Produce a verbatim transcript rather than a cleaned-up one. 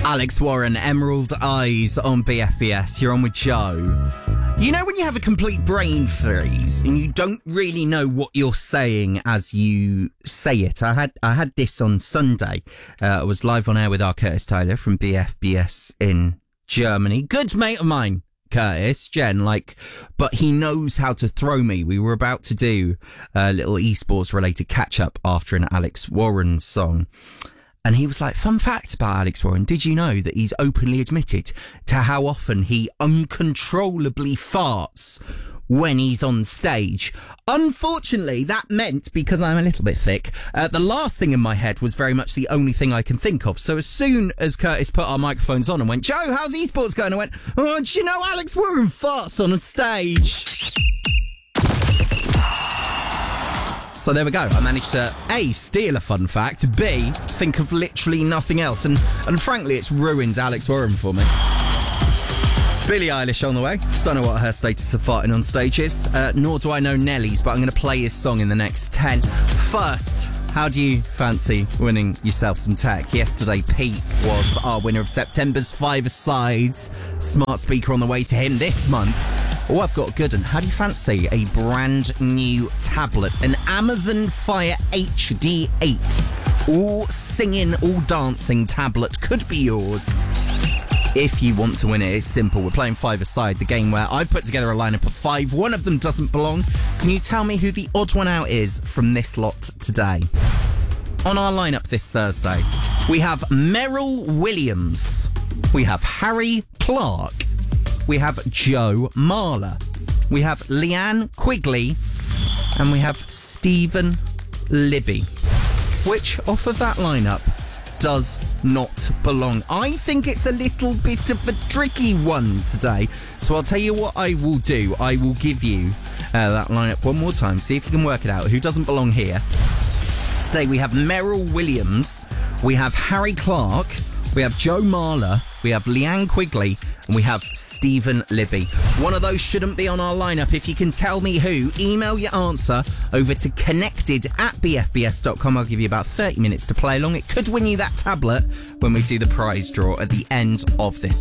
Alex Warren, Emerald Eyes on B F B S. You're on with Joe. You know when you have a complete brain freeze and you don't really know what you're saying as you say it? I had I had this on Sunday. Uh, I was live on air with our Curtis Tyler from B F B S in Germany. Good mate of mine, Curtis, Jen, like, but he knows how to throw me. We were about to do a little esports related catch up after an Alex Warren song. And he was like, fun fact about Alex Warren, did you know that he's openly admitted to how often he uncontrollably farts when he's on stage? Unfortunately, that meant, because I'm a little bit thick, uh, the last thing in my head was very much the only thing I can think of. So as soon as Curtis put our microphones on and went, Joe, how's esports going? I went, oh, do you know Alex Warren farts on a stage? So there we go. I managed to A, steal a fun fact, B, think of literally nothing else. And, and frankly, it's ruined Alex Warren for me. Billie Eilish on the way. Don't know what her status of farting on stage is, uh, nor do I know Nelly's, but I'm going to play his song in the next ten. First, how do you fancy winning yourself some tech? Yesterday, Pete was our winner of September's Five-A-Side smart speaker on the way to him this month. Oh, I've got a good one. How do you fancy a brand new tablet? An Amazon Fire H D eight. All singing, all dancing tablet could be yours. If you want to win it, it's simple. We're playing Five-A-Side, the game where I've put together a lineup of five. One of them doesn't belong. Can you tell me who the odd one out is from this lot today? On our lineup this Thursday, we have Meryl Williams. We have Harry Clark. We have Joe Marler. We have Leanne Quigley. And we have Stephen Libby. Which, off of that lineup, does not belong? I think it's a little bit of a tricky one today. So I'll tell you what I will do. I will give you uh, that lineup one more time. See if you can work it out. Who doesn't belong here? Today we have Meryl Williams. We have Harry Clark. We have Joe Marler. We have Leanne Quigley. And we have Stephen Libby. One of those shouldn't be on our lineup. If you can tell me who, email your answer over to connected at b f b s dot com. I'll give you about thirty minutes to play along. It could win you that tablet when we do the prize draw at the end of this